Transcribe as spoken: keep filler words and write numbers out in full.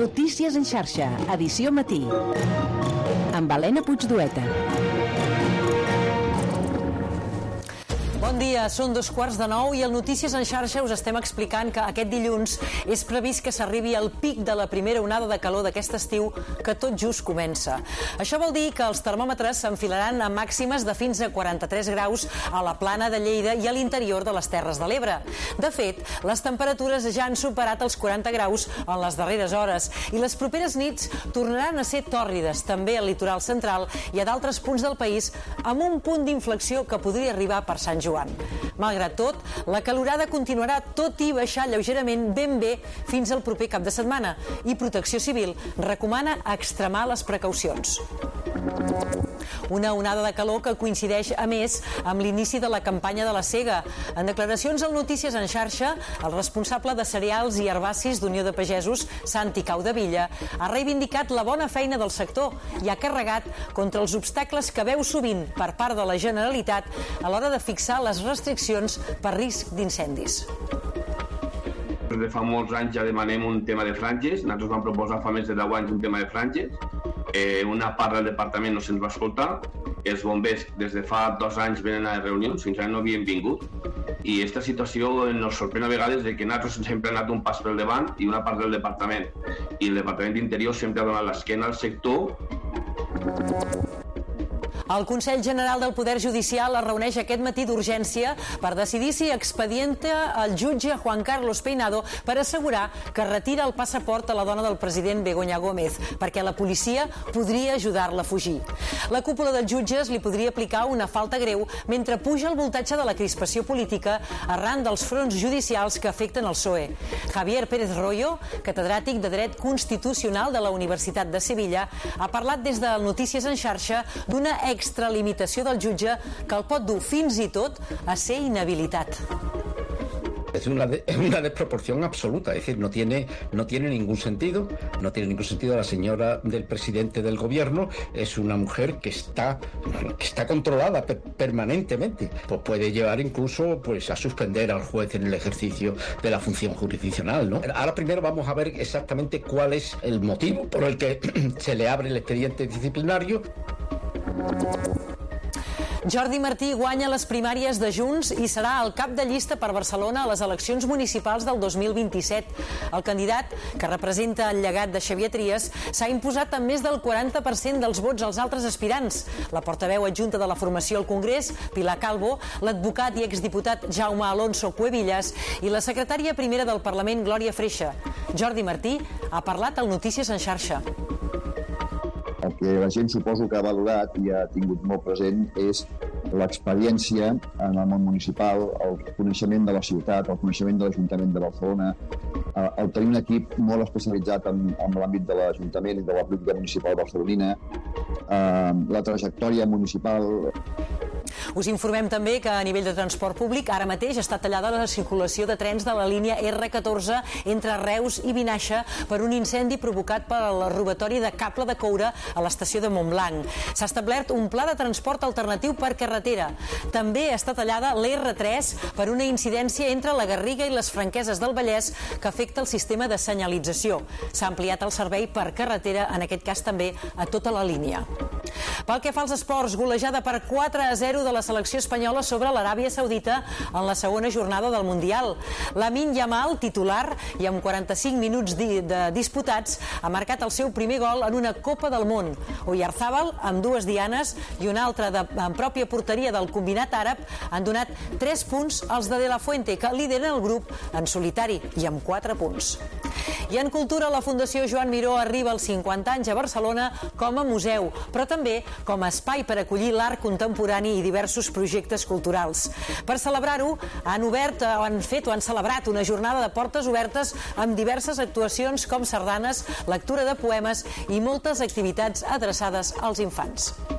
Notícies en xarxa, edició matí. Amb Helena Puigdueta. Bon dia, són dos quarts de nou i al Notícies en xarxa us estem explicant que aquest dilluns és previst que s'arribi al pic de la primera onada de calor d'aquest estiu que tot just comença. Això vol dir que els termòmetres s'enfilaran a màximes de fins a quaranta-tres graus a la plana de Lleida i a l'interior de les Terres de l'Ebre. De fet, les temperatures ja han superat els quaranta graus en les darreres hores i les properes nits tornaran a ser tòrrides també al litoral central i a d'altres punts del país amb un punt d'inflexió que podria arribar per Sant Joan. Malgrat tot, la calorada continuarà tot i baixar lleugerament ben bé fins al proper cap de setmana i Protecció Civil recomana extremar les precaucions. Una onada de calor que coincideix, a més, amb l'inici de la campanya de la sega. En declaracions al Notícies en xarxa, el responsable de cereals i herbacis d'Unió de Pagesos, Santi Caudevilla, ha reivindicat la bona feina del sector i ha carregat contra els obstacles que veu sovint per part de la Generalitat a l'hora de fixar les restriccions per risc d'incendis. Des de fa molts anys ja demanem un tema de franges. Nosaltres vam proposar fa més de deu anys un tema de franges. Eh, una part del departament no se'ns va escoltar. Els bombers des de fa dos anys venen a les reunions, fins ara no havien vingut. I aquesta situació ens sorprèn a vegades de que nosaltres sempre hem anat un pas pel davant i una part del departament. I el Departament d'Interior sempre ha donat l'esquena al sector. El Consell General del Poder Judicial es reuneix aquest matí d'urgència per decidir si expedienta el jutge Juan Carlos Peinado per assegurar que retira el passaport a la dona del president Begoña Gómez, perquè la policia podria ajudar-la a fugir. La cúpula dels jutges li podria aplicar una falta greu mentre puja el voltatge de la crispació política arran dels fronts judicials que afecten el P S O E. Javier Pérez Royo, catedràtic de Dret Constitucional de la Universitat de Sevilla, ha parlat des de Notícies en xarxa d'una extralimitació del jutge que el pot dur fins i tot a ser inhabilitat. Es una, de, una desproporción absoluta, es decir, no tiene, no tiene ningún sentido, no tiene ningún sentido. La señora del presidente del gobierno es una mujer que está, que está controlada per, permanentemente, pues puede llevar incluso pues, a suspender al juez en el ejercicio de la función jurisdiccional, ¿no? Ahora primero vamos a ver exactamente cuál es el motivo por el que se le abre el expediente disciplinario. Jordi Martí guanya les primàries de Junts i serà el cap de llista per Barcelona a les eleccions municipals del dos mil vint-i-set. El candidat, que representa el llegat de Xavier Trias, s'ha imposat amb més del quaranta per cent dels vots als altres aspirants. La portaveu adjunta de la formació al Congrés, Pilar Calvo, l'advocat i exdiputat Jaume Alonso Cuevillas i la secretària primera del Parlament, Glòria Freixa. Jordi Martí ha parlat al Notícies en xarxa. El que la gent suposo que ha valorat i ha tingut molt present és l'experiència en el món municipal, el coneixement de la ciutat, el coneixement de l'Ajuntament de Barcelona, el tenir un equip molt especialitzat en, en l'àmbit de l'Ajuntament i de la política municipal barcelonina, la trajectòria municipal. Us informem també que a nivell de transport públic ara mateix està tallada la circulació de trens de la línia erre catorze entre Reus i Vinaixa per un incendi provocat per el robatori de cable de coure a l'estació de Montblanc. S'ha establert un pla de transport alternatiu per carretera. També està tallada l'erre tres per una incidència entre la Garriga i les Franqueses del Vallès que afecta el sistema de senyalització. S'ha ampliat el servei per carretera, en aquest cas també a tota la línia. Pel que fa als esports, golejada per quatre a zero de la selecció espanyola sobre l'Aràbia Saudita en la segona jornada del Mundial. Lamine Yamal, titular, i amb quaranta-cinc minuts de disputats, ha marcat el seu primer gol en una Copa del Món. Oyarzábal, amb dues dianes, i una altra de, en pròpia porteria del combinat àrab, han donat tres punts als de De La Fuente, que lideren el grup en solitari i amb quatre punts. I en cultura, la Fundació Joan Miró arriba als cinquanta anys a Barcelona com a museu, però també com a espai per acollir l'art contemporani i diversos projectes culturals. Per celebrar-ho, han obert, o han fet o han celebrat una jornada de portes obertes amb diverses actuacions com sardanes, lectura de poemes i moltes activitats adreçades als infants.